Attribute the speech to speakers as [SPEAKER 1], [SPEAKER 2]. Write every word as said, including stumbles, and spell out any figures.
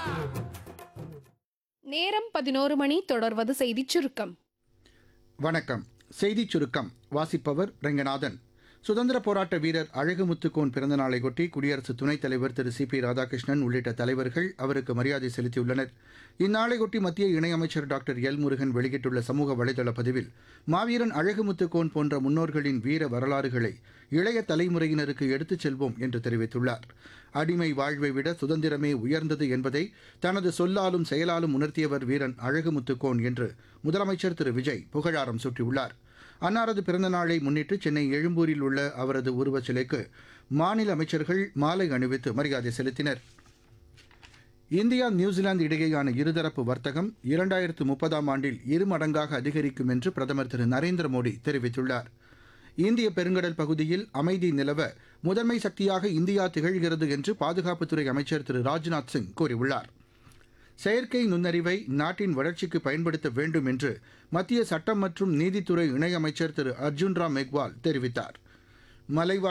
[SPEAKER 1] நேரம் பதினோரு மணி. தொடர்வது செய்திச் சுருக்கம்.
[SPEAKER 2] வணக்கம். செய்திச் சுருக்கம் வாசிப்பவர் ரெங்கநாதன். சுதந்திர போராட்ட வீரர் அழகுமுத்துக்கோன் பிறந்த நாளையொட்டி குடியரசு துணைத் தலைவர் திரு சி பி ராதாகிருஷ்ணன் உள்ளிட்ட தலைவர்கள் அவருக்கு மரியாதை செலுத்தியுள்ளனர். இந்நாளையொட்டி மத்திய இணையமைச்சர் டாக்டர் எல் முருகன் வெளியிட்டுள்ள சமூக வலைதள பதிவில் மாவீரன் அழகுமுத்துக்கோன் போன்ற முன்னோர்களின் வீர வரலாறுகளை இளைய தலைமுறையினருக்கு எடுத்துச் செல்வோம் என்று தெரிவித்துள்ளார். அடிமை வாழ்வை விட சுதந்திரமே உயர்ந்தது என்பதை தனது சொல்லாலும் செயலாலும் உணர்த்தியவர் வீரன் அழகுமுத்துக்கோன் என்று முதலமைச்சர் திரு விஜய் புகழாரம் சூட்டியுள்ளார். அன்னாரது பிறந்த நாளை முன்னிட்டு சென்னை எழும்பூரில் உள்ள அவரது உருவச் சிலைக்கு மாநில அமைச்சர்கள் மாலை அணிவித்து மரியாதை செலுத்தினர். இந்தியா நியூசிலாந்து இடையேயான இருதரப்பு வர்த்தகம் இரண்டாயிரத்து முப்பதாம் ஆண்டில் இருமடங்காக அதிகரிக்கும் என்று பிரதமர் திரு நரேந்திர மோடி தெரிவித்துள்ளார். இந்திய பெருங்கடல் பகுதியில் அமைதி நிலவ முதன்மை சக்தியாக இந்தியா திகழ்கிறது என்று பாதுகாப்புத்துறை அமைச்சர் திரு ராஜ்நாத் சிங் கூறியுள்ளார். செயற்கை நுண்ணறிவை நாட்டின் வளர்ச்சிக்கு பயன்படுத்த வேண்டும் என்று மத்திய சட்டம் மற்றும் நீதித்துறை இணையமைச்சர் திரு அர்ஜுன் ராம் மெக்வால் தெரிவித்தார். மலைவாழ்